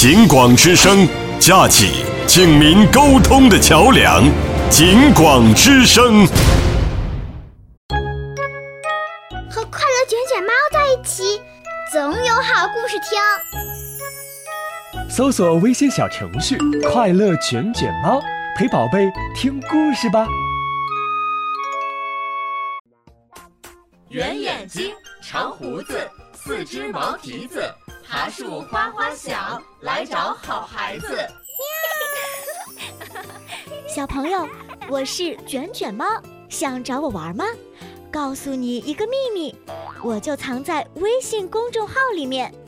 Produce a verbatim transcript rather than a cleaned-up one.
警广之声，架起警民沟通的桥梁。警广之声， 和快乐卷卷猫在一起，总有好故事听。 搜索微信小程序“快乐卷卷猫”，陪宝贝听故事吧。 圆眼睛，长胡子，四只毛蹄子，爬树花花小，来找好孩子。 小朋友，我是卷卷猫，想找我玩吗？告诉你一个秘密，我就藏在微信公众号里面。